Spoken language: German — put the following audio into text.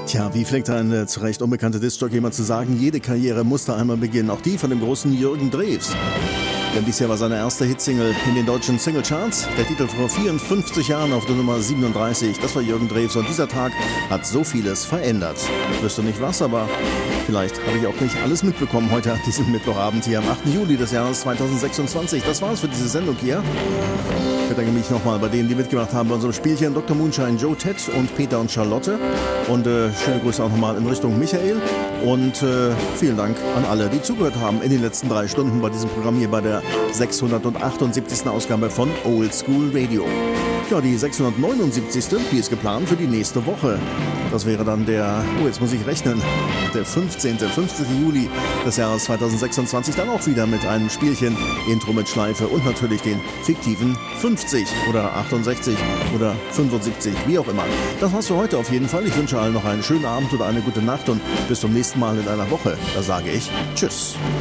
Tja, wie pflegt ein zu Recht unbekannter Diskjockey jemand zu sagen, jede Karriere musste einmal beginnen, auch die von dem großen Jürgen Drews. Denn dies Jahr war seine erste Hitsingle in den deutschen Singlecharts. Der Titel vor 54 Jahren auf der Nummer 37, das war Jürgen Drews und dieser Tag hat so vieles verändert. Ich wüsste nicht was, aber vielleicht habe ich auch nicht alles mitbekommen heute an diesem Mittwochabend hier am 8. Juli des Jahres 2026. Das war's für diese Sendung hier. Ich bedanke mich nochmal bei denen, die mitgemacht haben bei unserem Spielchen. Dr. Moonshine, Joe, Ted und Peter und Charlotte. Und schöne Grüße auch nochmal in Richtung Michael. Und vielen Dank an alle, die zugehört haben in den letzten 3 Stunden bei diesem Programm hier bei der 678. Ausgabe von Old School Radio. Ja, die 679. die ist geplant für die nächste Woche. Das wäre dann der, jetzt muss ich rechnen, der 15. Juli des Jahres 2026. Dann auch wieder mit einem Spielchen, Intro mit Schleife und natürlich den fiktiven 50 oder 68 oder 75, wie auch immer. Das war's für heute auf jeden Fall. Ich wünsche allen noch einen schönen Abend oder eine gute Nacht und bis zum nächsten Mal in einer Woche. Da sage ich Tschüss.